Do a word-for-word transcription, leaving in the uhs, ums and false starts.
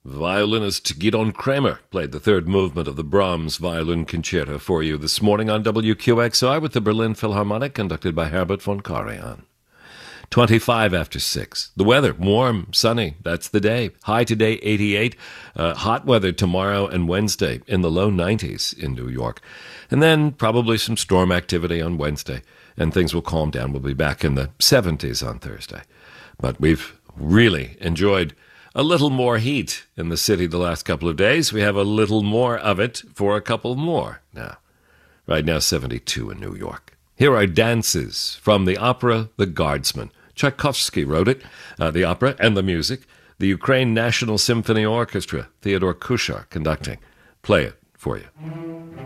Violinist Gidon Kramer played the third movement of the Brahms Violin Concerto for you this morning on W Q X I with the Berlin Philharmonic, conducted by Herbert von Karajan. twenty-five after six. The weather, warm, sunny. That's the day. High today, eighty-eight. Uh, hot weather tomorrow and Wednesday in the low nineties in New York. And then probably some storm activity on Wednesday. And things will calm down. We'll be back in the seventies on Thursday. But we've really enjoyed a little more heat in the city the last couple of days. We have a little more of it for a couple more now. Right now, seventy-two in New York. Here are dances from the opera The Guardsman. Tchaikovsky wrote it, uh, the opera and the music. The Ukraine National Symphony Orchestra, Theodore Kushar conducting. Play it for you.